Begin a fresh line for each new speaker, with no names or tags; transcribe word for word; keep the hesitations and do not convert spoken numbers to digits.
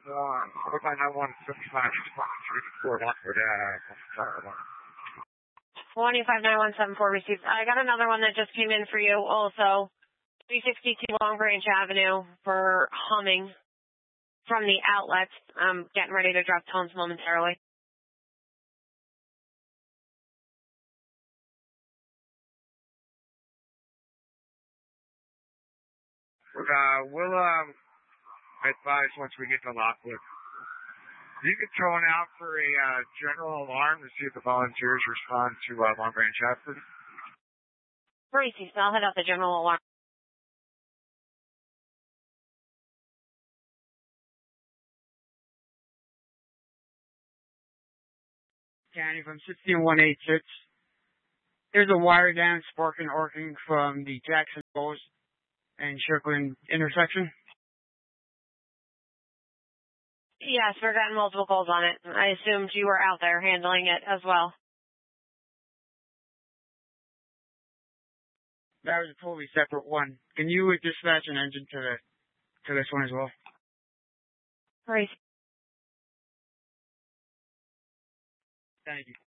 one, four five nine one seven five three four Lockwood Ave.
twenty-five nine one seven four received. I got another one that just came in for you also. three sixty-two Long Branch Avenue for humming from the outlet. I'm getting ready to drop tones momentarily.
Uh, we'll, um, advise once we get to Lockwood. You can throw one out for a, uh, general alarm to see if the volunteers respond to, uh, Long Branch Avenue.
Gracie, so I'll head out the general alarm.
County from sixteen one eighty-six. There's a wire down sparking arcing from the Jackson Falls and Strickland intersection.
Yes, we're getting multiple calls on it. I assumed you were out there handling it as well.
That was a totally separate one. Can you dispatch an engine to the to this one as well?
Gracie.
Thank you.